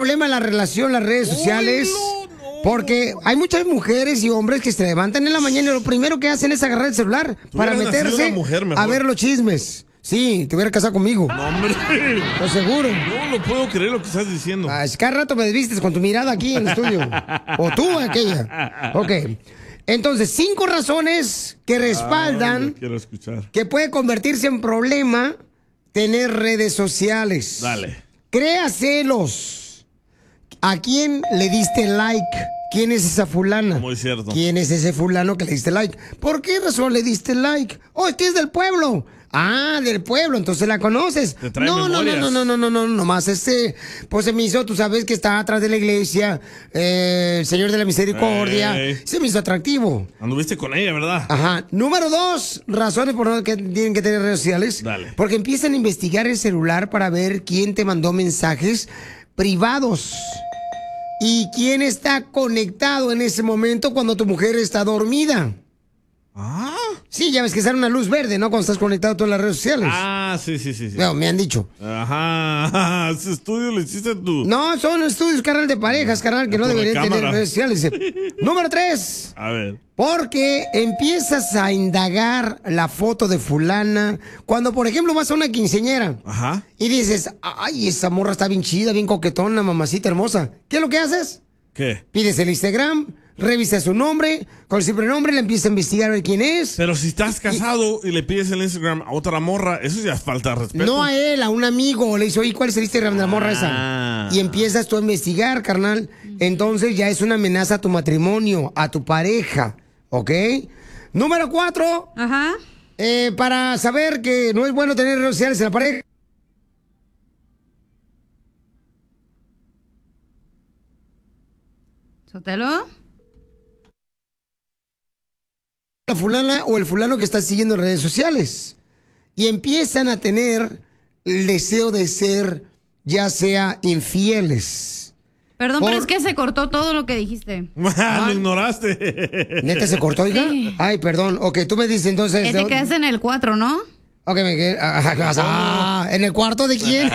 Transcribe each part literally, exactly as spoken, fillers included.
problema en la relación, las redes sociales. Porque hay muchas mujeres y hombres que se levantan en la mañana y lo primero que hacen es agarrar el celular para meterse mujer, a ver los chismes. Sí, te hubiera casado conmigo. No, hombre. Lo seguro. No lo puedo creer lo que estás diciendo. Ah, es que cada rato me desvistes con tu mirada aquí en el estudio. O tú, aquella. Ok. Entonces, cinco razones que respaldan ah, quiero escuchar. que puede convertirse en problema tener redes sociales. Dale. Crea celos. ¿A quién le diste like? ¿Quién es esa fulana? Muy cierto. ¿Quién es ese fulano que le diste like? ¿Por qué razón le diste like? Oh, este es del pueblo. Ah, del pueblo, entonces la conoces. Te trae no, no, no, memorias. no, no, no, no, no, nomás este, pues se me hizo, tú sabes que está atrás de la iglesia, eh, el Señor de la Misericordia, Ey. se me hizo atractivo. Anduviste con ella, ¿verdad? Ajá. Número dos, razones por las que tienen que tener redes sociales. Dale. Porque empiezan a investigar el celular para ver quién te mandó mensajes privados. ¿Y quién está conectado en ese momento cuando tu mujer está dormida? Ah. Sí, ya ves que sale una luz verde, ¿no? Cuando estás conectado a todas las redes sociales. Ah, sí, sí, sí. sí. No, me han dicho. Ajá. Ese estudio lo hiciste tú. No, son estudios, carnal, de parejas, carnal, que no Por la deberían tener cámara. redes sociales. Número tres. A ver. Porque empiezas a indagar la foto de fulana. Cuando, por ejemplo, vas a una quinceañera. Ajá. Y dices, ay, esa morra está bien chida, bien coquetona, mamacita hermosa. ¿Qué es lo que haces? ¿Qué? Pides el Instagram, revisas su nombre, con el simple nombre le empiezas a investigar a ver quién es. Pero si estás casado y, y le pides el Instagram a otra morra, eso ya es falta de respeto. No a él, a un amigo. Le dice, oye, ¿cuál es el Instagram de la morra Ah. esa? Y empiezas tú a investigar, carnal. Entonces ya es una amenaza a tu matrimonio, a tu pareja. ¿Ok? Número cuatro. Ajá. Eh, para saber que no es bueno tener redes sociales en la pareja. ¿Sotelo? La fulana o el fulano que está siguiendo en redes sociales. Y empiezan a tener el deseo de ser, ya sea infieles. Perdón, Por- pero es que se cortó todo lo que dijiste. Lo ignoraste. ¿Neta se cortó, hija? Sí. Ay, perdón. Ok, tú me dices entonces. Que te quedas en el cuatro, ¿no? Ok, me quedé. Ah, ah, ¿en el cuarto de quién?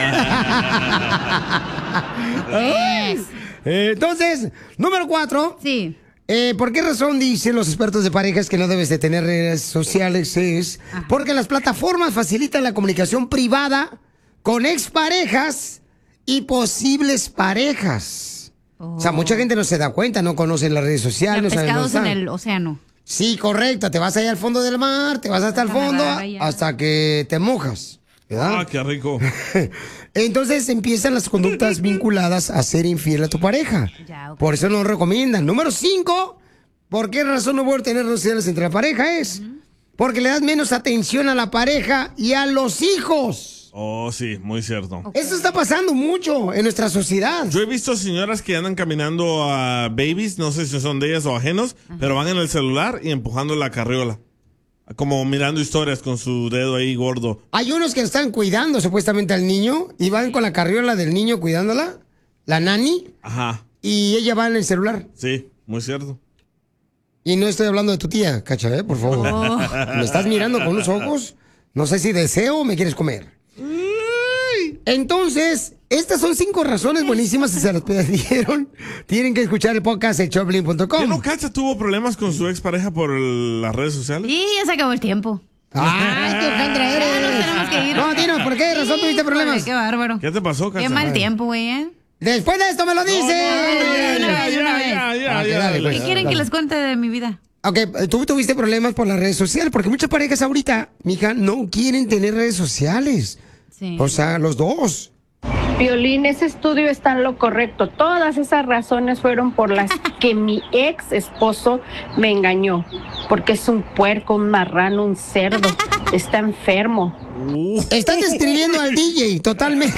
Ay. Eh, Entonces, número cuatro. Sí. Eh, ¿Por qué razón dicen los expertos de parejas que no debes de tener redes sociales? Es Ajá. porque las plataformas facilitan la comunicación privada con exparejas y posibles parejas. O sea, mucha gente no se da cuenta, no conoce las redes sociales. Ya no sabe pescados dónde en están. el océano. Sí, correcto. Te vas allá al fondo del mar, te vas hasta el Déjame fondo agarrar ya. hasta que te mojas. ¿Verdad? Ah, qué rico. Entonces empiezan las conductas vinculadas a ser infiel a tu pareja. Ya, ok. Por eso no lo recomiendan. Número cinco, ¿por qué razón no puedo tener redes sociales entre la pareja? Es porque le das menos atención a la pareja y a los hijos. Oh, sí, muy cierto. Eso está pasando mucho en nuestra sociedad. Yo he visto señoras que andan caminando a babies, no sé si son de ellas o ajenos, pero van en el celular y empujando la carriola. Como mirando historias con su dedo ahí gordo. Hay unos que están cuidando supuestamente al niño y van con la carriola del niño cuidándola, la nani, Ajá, y ella va en el celular. sí, muy cierto. Y no estoy hablando de tu tía, Cacha, ¿eh? Por favor. Oh. ¿Me estás mirando con los ojos? No sé si deseo o me quieres comer. Entonces, estas son cinco razones buenísimas. Si se las pidieron, tienen que escuchar el podcast de choplin punto ¿Qué com. no Cacha tuvo problemas con su expareja por el- las redes sociales? Y ya se acabó el tiempo. ¡Ay, qué Alejandra eres! Ya nos tenemos que ir. No, dinos, ¿por qué razón tuviste problemas? Joder, qué bárbaro. ¿Qué te pasó, Cacha? Qué mal tiempo, güey, ¿eh? Después de esto me lo dices. no, no, Ya, no, ya, una vez. ya, ya, Ok, ya, dale, ya. pues. ¿Qué quieren que les cuente de mi vida? Ok, tú tuviste problemas por las redes sociales, porque muchas parejas ahorita, mija, no quieren tener redes sociales. Sí. O sea, los dos. Violín, ese estudio está en lo correcto. Todas esas razones fueron por las que mi ex esposo me engañó. Porque es un puerco, un marrano, un cerdo. Está enfermo. Uh, Estás describiendo al D J totalmente.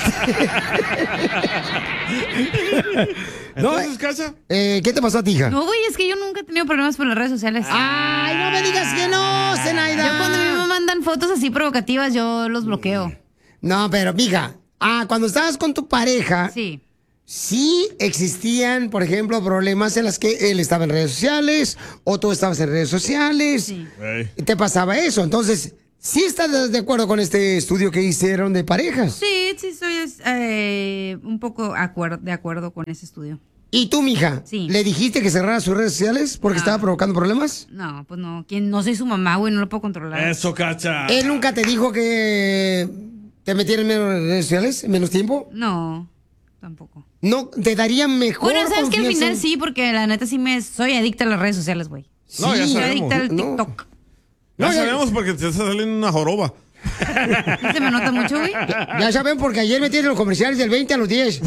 No, Entonces, Cacha, eh, ¿qué te pasó a ti, hija? No, güey, es que yo nunca he tenido problemas por las redes sociales. Ay, no me digas que no, Zenaida. Yo cuando a mí me mandan fotos así provocativas, yo los bloqueo. No, pero, mija, ah, cuando estabas con tu pareja, Sí. sí existían, por ejemplo, problemas en las que él estaba en redes sociales o tú estabas en redes sociales. Sí. Ey. Y te pasaba eso. Entonces, ¿Sí estás de acuerdo con este estudio que hicieron de parejas? Sí, sí, soy eh, un poco acuer- de acuerdo con ese estudio. ¿Y tú, mija? Sí. ¿Le dijiste que cerrara sus redes sociales porque No. estaba provocando problemas? No, pues no. ¿Quién? No soy su mamá, güey, no lo puedo controlar. Eso, Cacha. ¿Él nunca te dijo que te metieran en menos redes sociales, en menos tiempo? No, tampoco. ¿No te daría mejor Bueno, sabes que al confianza? final sí, porque la neta sí me soy adicta a las redes sociales, güey. No, ya Sí. Soy sabemos. adicta al No. TikTok. Ya No, ya- sabemos porque te está saliendo una joroba. ¿Se me nota mucho, güey? Ya saben, porque ayer metieron los comerciales del veinte a los diez.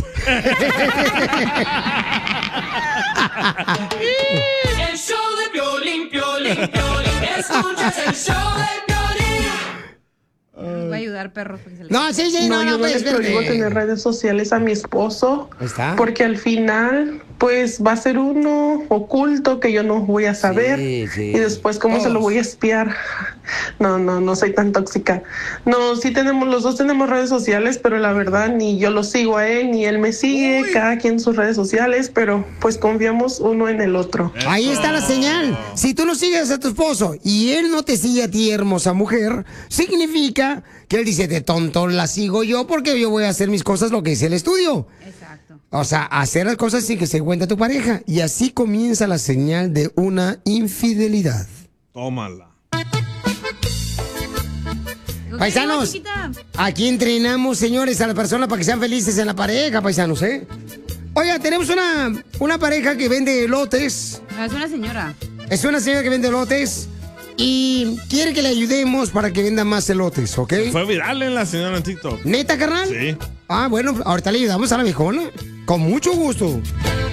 El show de Piolín, Piolín, Piolín. Escuchas el show de Piolín. Voy a ayudar, perros. porque se les- No, sí, sí, no, No, no, yo no pues, les prohíbo espérate. tener redes sociales a mi esposo. Ahí está. Porque al final, pues va a ser uno oculto que yo no voy a saber. Sí, sí. Y después, ¿cómo se lo Todos. voy a espiar? No, no, no soy tan tóxica. No, sí tenemos, los dos tenemos redes sociales, pero la verdad ni yo lo sigo a él, ni él me sigue, cada quien sus redes sociales, pero pues confiamos uno en el otro. Ahí está la señal. Si tú no sigues a tu esposo y él no te sigue a ti, hermosa mujer, significa que él dice, de tonto la sigo yo porque yo voy a hacer mis cosas lo que dice el estudio. Exacto. O sea, hacer las cosas sin que se cuente tu pareja. Y así comienza la señal de una infidelidad. Tómala. Ok, Paisanos, chiquita. aquí entrenamos, señores, a las personas para que sean felices en la pareja, paisanos, ¿eh? Oiga, tenemos una, una pareja que vende elotes. No, es una señora. Es una señora que vende elotes y quiere que le ayudemos para que venda más elotes, ¿ok? Fue viral en la señora en TikTok. ¿Neta, carnal? Sí. Ah, bueno, ahorita le ayudamos a la viejona. Con mucho gusto.